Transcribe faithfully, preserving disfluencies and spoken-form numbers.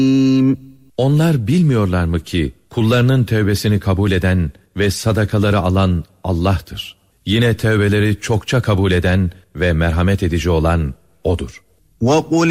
Onlar bilmiyorlar mı ki kullarının tövbesini kabul eden ve sadakaları alan Allah'tır. Yine tövbeleri çokça kabul eden ve merhamet edici olan O'dur. وَقُلْ